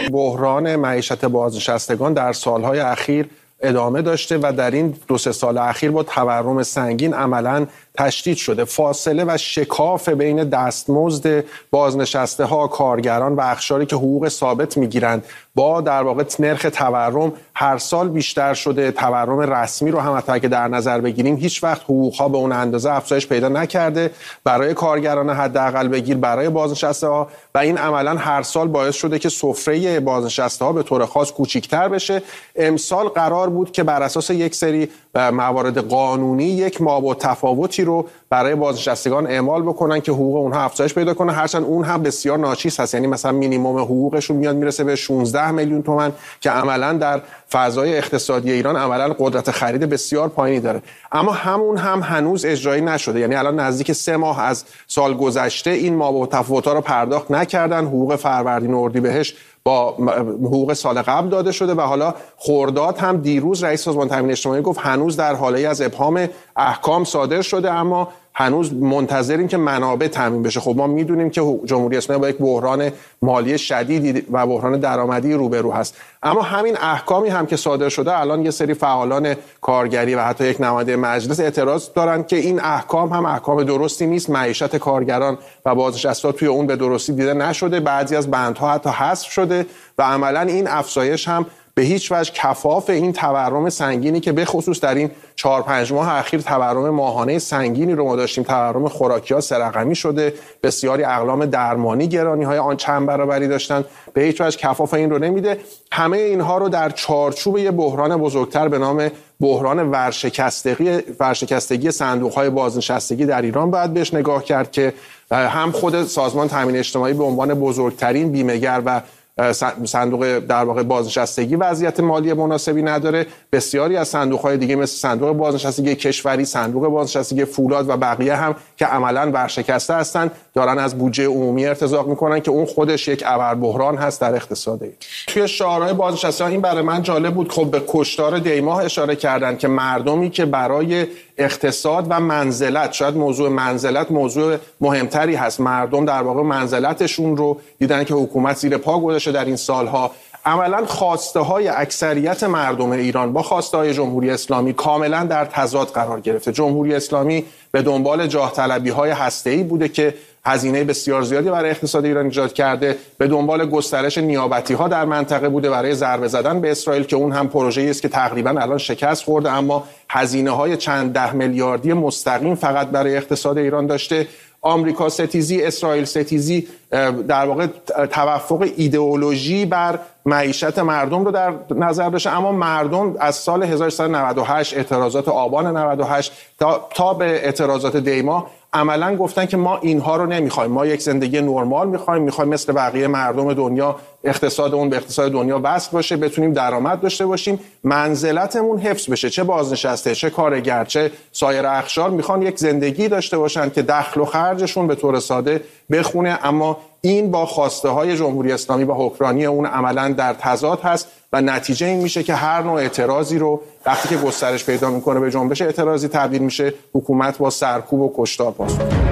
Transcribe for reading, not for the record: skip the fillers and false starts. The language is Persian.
بحران معیشت بازنشستگان در سالهای اخیر ادامه داشته و در این 2-3 سال اخیر با تورم سنگین عملاً تشدید شده. فاصله و شکاف بین دستمزد بازنشسته ها، کارگران و اقشاری که حقوق ثابت میگیرند با در واقع نرخ تورم هر سال بیشتر شده. تورم رسمی رو هم حتی که در نظر بگیریم هیچ وقت حقوق ها به اون اندازه افزایش پیدا نکرده برای کارگران حداقل بگیر، برای بازنشسته ها، و این عملاً هر سال باعث شده که سفره بازنشسته ها به طور خاص کوچیک‌تر بشه. امسال قرار بود که بر اساس یک سری موارد قانونی یک مابعد تفاوتی رو برای بازنشستگان اعمال بکنن که حقوق اونها افزایش پیدا کنه، هرچند اون هم بسیار ناچیز هست. یعنی مثلا مینیمم حقوقشون میاد میرسه به 16 میلیون تومان که عملاً در فضای اقتصادی ایران عملاً قدرت خرید بسیار پایینی داره. اما همون هم هنوز اجرایی نشده. یعنی الان نزدیک 3 ماه از سال گذشته این مابعد تفاوت‌ها رو پرداخت نکردن. حقوق فروردین و اردیبهشت با حقوق سال قبل داده شده و حالا خرداد هم دیروز رئیس سازمان تامین اجتماعی گفت هنوز در حاله از ابهام احکام صادر شده، اما هنوز منتظریم که منابع تامین بشه. خب ما میدونیم که جمهوری اسلامی با یک بحران مالی شدیدی و بحران درآمدی روبرو هست. اما همین احکامی هم که صادر شده، الان یه سری فعالان کارگری و حتی یک نماینده مجلس اعتراض دارن که این احکام هم احکام درستی نیست. معیشت کارگران و بازنشسته‌ها توی اون به درستی دیده نشده، بعضی از بندها حتی حذف شده و عملاً این افزایش هم به هیچ وجه کفاف این تورم سنگینی که به خصوص در این 4-5 ماه اخیر تورم ماهانه سنگینی رو ما داشتیم. تورم خوراکی‌ها 3 رقمی شده، بسیاری اقلام درمانی گرانی‌های آن چند برابری داشتن، به هیچ وجه کفاف این رو نمیده. همه اینها رو در چارچوب یه بحران بزرگتر به نام بحران ورشکستگی صندوق‌های بازنشستگی در ایران باید بهش نگاه کرد که هم خود سازمان تامین اجتماعی به عنوان بزرگترین بیمه‌گر و صندوق در واقع بازنشستگی وضعیت مالی مناسبی نداره. بسیاری از صندوق‌های دیگه مثل صندوق بازنشستگی کشوری، صندوق بازنشستگی فولاد و بقیه هم که عملاً ورشکسته هستن دارن از بودجه عمومی ارتزاق میکنن که اون خودش یک ابربحران هست در اقتصاد. توی شعارهای بازنشستگان این برای من جالب بود، خب به کشتار دیماه اشاره کردن که مردمی که برای اقتصاد و منزلت، شاید موضوع منزلت موضوع مهمتری هست، مردم در واقع منزلتشون رو دیدن که حکومت زیر پا گذاشته در این سالها. عملاً خواسته های اکثریت مردم ایران با خواسته های جمهوری اسلامی کاملاً در تضاد قرار گرفته. جمهوری اسلامی به دنبال جاه طلبی های هسته‌ای بوده که هزینه بسیار زیادی برای اقتصاد ایران ایجاد کرده، به دنبال گسترش نیابتی ها در منطقه بوده برای ضربه زدن به اسرائیل که اون هم پروژه‌ای است که تقریباً الان شکست خورده، اما هزینه های چند 10 میلیاردی مستقیم فقط برای اقتصاد ایران داشته. آمریکا ستیزی، اسرائیل ستیزی، در واقع توافق ایدئولوژی بر معیشت مردم رو در نظر داشته. اما مردم از سال 1398 اعتراضات آبان 98 تا به اعتراضات دیماه عملاً گفتن که ما اینها رو نمیخوایم، ما یک زندگی نرمال میخوایم مثل بقیه مردم دنیا اقتصادمون به اقتصاد دنیا وصل باشه، بتونیم درآمد داشته باشیم، منزلتمون حفظ بشه، چه بازنشسته چه کارگر چه سایر اقشار میخوان یک زندگی داشته باشن که دخل و خرجشون به طور ساده بخونه. اما این با خواسته های جمهوری اسلامی و حکمرانی اون عملاً در تضاد هست و نتیجه این میشه که هر نوع اعتراضی رو وقتی که گسترش پیدا میکنه به جنبش اعتراضی تبدیل میشه، حکومت با سرکوب و کشتار پاسخ میده.